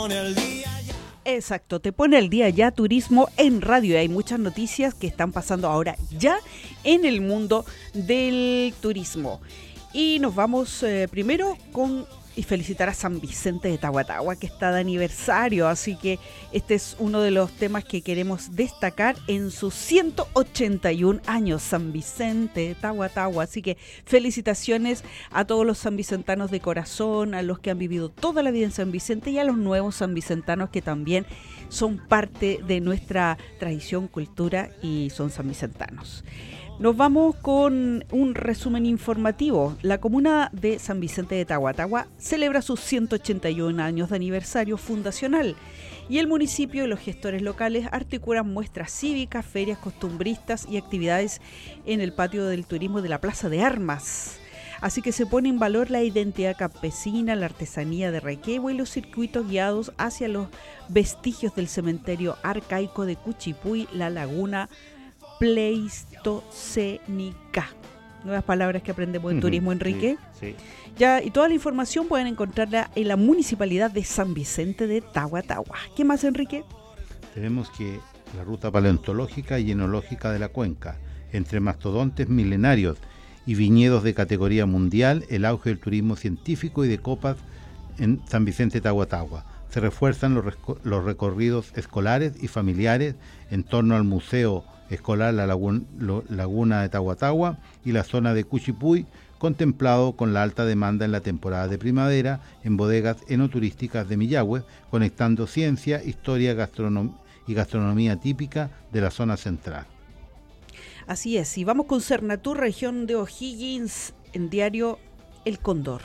pone al día ya. Exacto, te pone al día ya Turismo en Radio. Hay muchas noticias que están pasando ahora ya en el mundo del turismo. Y nos vamos primero con y felicitar a San Vicente de Tahuatahua, que está de aniversario, así que este es uno de los temas que queremos destacar en sus 181 años, San Vicente de Tahuatahua, así que felicitaciones a todos los sanvicentanos de corazón, a los que han vivido toda la vida en San Vicente y a los nuevos sanvicentanos que también son parte de nuestra tradición, cultura y son sanvicentanos. Nos vamos con un resumen informativo. La comuna de San Vicente de Tahuatahua celebra sus 181 años de aniversario fundacional y el municipio y los gestores locales articulan muestras cívicas, ferias costumbristas y actividades en el patio del turismo de la Plaza de Armas. Así que se pone en valor la identidad campesina, la artesanía de Requehue y los circuitos guiados hacia los vestigios del cementerio arcaico de Cuchipuy, la laguna pleistocénica. Nuevas palabras que aprendemos en turismo, Enrique. Sí. Ya, y toda la información pueden encontrarla en la Municipalidad de San Vicente de Tahuatahua. ¿Qué más, Enrique? Tenemos que la ruta paleontológica y enológica de la cuenca, entre mastodontes milenarios y viñedos de categoría mundial, el auge del turismo científico y de copas en San Vicente de Tahuatahua. Se refuerzan los recorridos escolares y familiares en torno al Museo Escolar La Laguna de Tahuatahua y la zona de Cuchipuy, contemplado con la alta demanda en la temporada de primavera en bodegas enoturísticas de Millahue, conectando ciencia, historia y gastronomía típica de la zona central. Así es, y vamos con Cernatur, región de O'Higgins, en diario El Cóndor.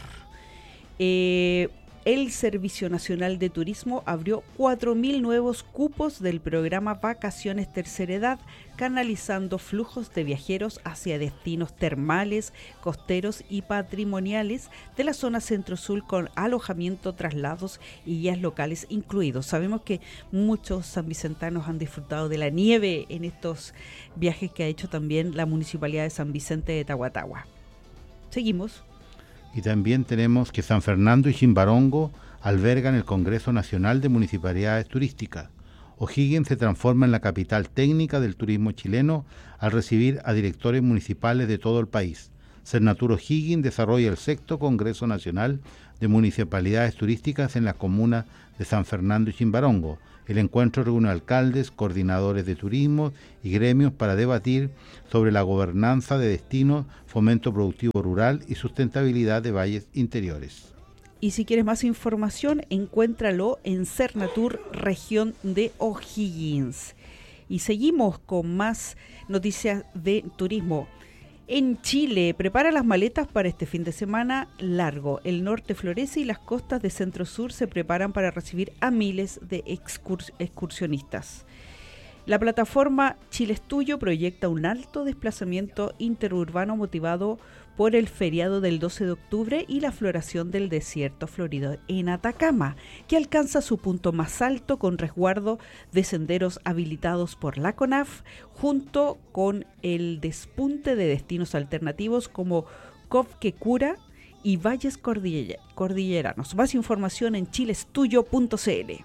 El Servicio Nacional de Turismo abrió 4.000 nuevos cupos del programa Vacaciones Tercera Edad, canalizando flujos de viajeros hacia destinos termales, costeros y patrimoniales de la zona centro-sur con alojamiento, traslados y guías locales incluidos. Sabemos que muchos sanvicentanos han disfrutado de la nieve en estos viajes que ha hecho también la Municipalidad de San Vicente de Tahuatahua. Seguimos. Y también tenemos que San Fernando y Chimbarongo albergan el Congreso Nacional de Municipalidades Turísticas. O'Higgins se transforma en la capital técnica del turismo chileno al recibir a directores municipales de todo el país. Cernatur O'Higgins desarrolla el 6º Congreso Nacional de Municipalidades Turísticas en las comunas de San Fernando y Chimbarongo. El encuentro reúne alcaldes, coordinadores de turismo y gremios para debatir sobre la gobernanza de destinos, fomento productivo rural y sustentabilidad de valles interiores. Y si quieres más información, encuéntralo en Cernatur, región de O'Higgins. Y seguimos con más noticias de turismo. En Chile, prepara las maletas para este fin de semana largo. El norte florece y las costas de centro-sur se preparan para recibir a miles de excursionistas. La plataforma Chile es Tuyo proyecta un alto desplazamiento interurbano motivado por el feriado del 12 de octubre y la floración del desierto florido en Atacama, que alcanza su punto más alto con resguardo de senderos habilitados por la CONAF, junto con el despunte de destinos alternativos como Covquecura y Valles Cordilleranos. Más información en chilestuyo.cl.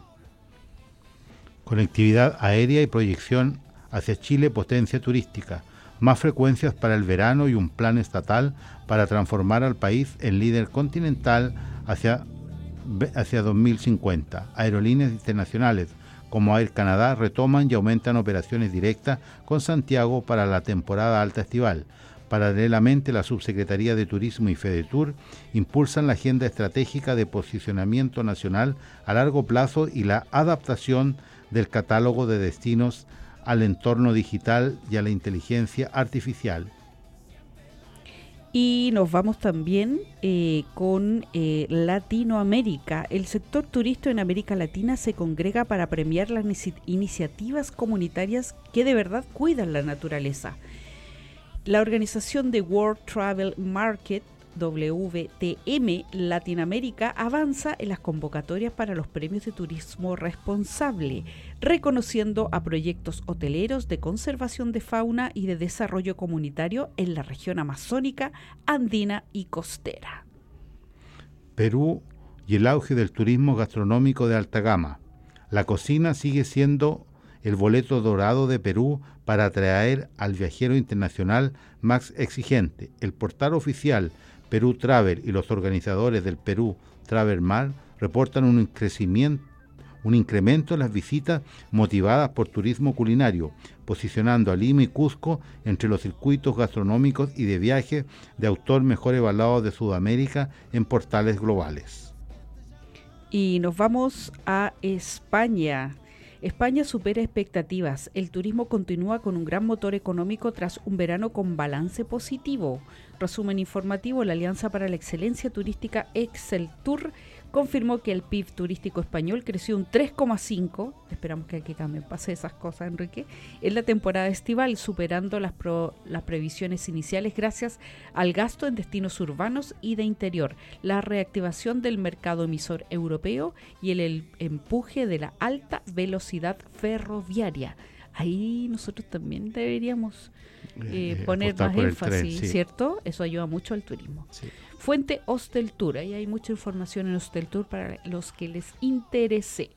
Conectividad aérea y proyección hacia Chile, potencia turística. Más frecuencias para el verano y un plan estatal para transformar al país en líder continental hacia 2050. Aerolíneas internacionales como Air Canada retoman y aumentan operaciones directas con Santiago para la temporada alta estival. Paralelamente, la Subsecretaría de Turismo y FEDETUR impulsan la agenda estratégica de posicionamiento nacional a largo plazo y la adaptación del catálogo de destinos al entorno digital y a la inteligencia artificial. Y nos vamos también con Latinoamérica. El sector turístico en América Latina se congrega para premiar las iniciativas comunitarias que de verdad cuidan la naturaleza. La organización de World Travel Market, WTM Latinoamérica, avanza en las convocatorias para los premios de turismo responsable, reconociendo a proyectos hoteleros de conservación de fauna y de desarrollo comunitario en la región amazónica, andina y costera. Perú y el auge del turismo gastronómico de alta gama. La cocina sigue siendo el boleto dorado de Perú para atraer al viajero internacional más exigente. El portal oficial Perú Travel y los organizadores del Perú Travel Mall reportan un incremento en las visitas motivadas por turismo culinario, posicionando a Lima y Cusco entre los circuitos gastronómicos y de viaje de autor mejor evaluados de Sudamérica en portales globales. Y nos vamos a España. España supera expectativas. El turismo continúa con un gran motor económico tras un verano con balance positivo. Resumen informativo, la Alianza para la Excelencia Turística Exceltur confirmó que el PIB turístico español creció un 3,5%, esperamos que aquí también pase esas cosas, Enrique, en la temporada estival, superando las previsiones iniciales gracias al gasto en destinos urbanos y de interior, la reactivación del mercado emisor europeo y el empuje de la alta velocidad ferroviaria. Ahí nosotros también deberíamos poner más énfasis, sí. ¿Cierto? Eso ayuda mucho al turismo. Sí. Fuente Hosteltur, ahí hay mucha información en Hosteltur para los que les interese.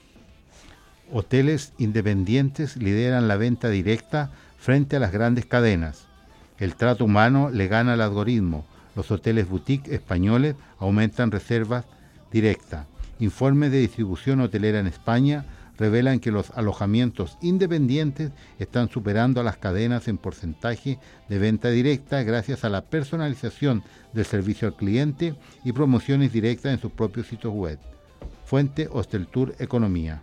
Hoteles independientes lideran la venta directa frente a las grandes cadenas. El trato humano le gana al algoritmo. Los hoteles boutique españoles aumentan reservas directas. Informes de distribución hotelera en España revelan que los alojamientos independientes están superando a las cadenas en porcentaje de venta directa gracias a la personalización del servicio al cliente y promociones directas en sus propios sitios web. Fuente Hosteltur Economía.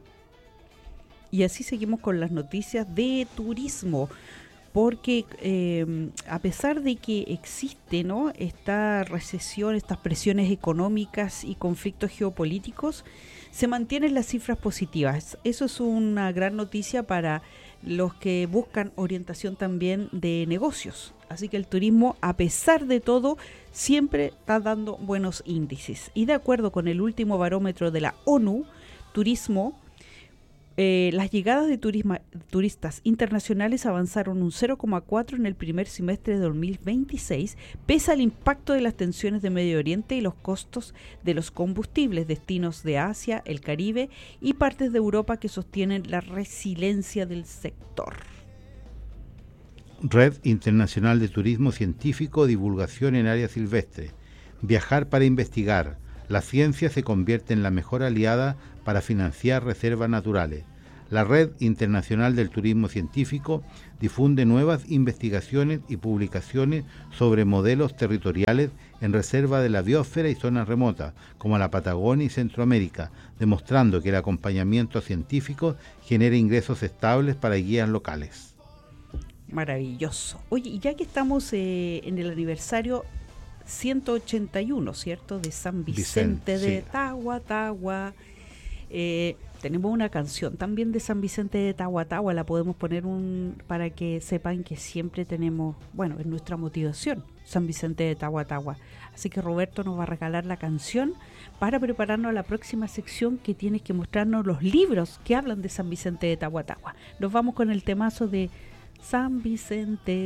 Y así seguimos con las noticias de turismo, porque a pesar de que existe, ¿no?, esta recesión, estas presiones económicas y conflictos geopolíticos, se mantienen las cifras positivas. Eso es una gran noticia para los que buscan orientación también de negocios. Así que el turismo, a pesar de todo, siempre está dando buenos índices. Y de acuerdo con el último barómetro de la ONU, turismo, las llegadas de turistas internacionales avanzaron un 0,4 en el primer semestre de 2026, pese al impacto de las tensiones de Medio Oriente y los costos de los combustibles, destinos de Asia, el Caribe y partes de Europa que sostienen la resiliencia del sector. Red Internacional de Turismo Científico, divulgación en área silvestre. Viajar para investigar. La ciencia se convierte en la mejor aliada para financiar reservas naturales. La Red Internacional del Turismo Científico difunde nuevas investigaciones y publicaciones sobre modelos territoriales en reservas de la biosfera y zonas remotas, como la Patagonia y Centroamérica, demostrando que el acompañamiento científico genera ingresos estables para guías locales. Maravilloso. Oye, y ya que estamos en el aniversario 181, ¿cierto?, de San Vicente de Tagua. Tenemos una canción también de San Vicente de Tagua, la podemos poner para que sepan que siempre tenemos, bueno, es nuestra motivación, San Vicente de Tagua. Así que Roberto nos va a regalar la canción para prepararnos a la próxima sección, que tiene que mostrarnos los libros que hablan de San Vicente de Tagua. Nos vamos con el temazo de San Vicente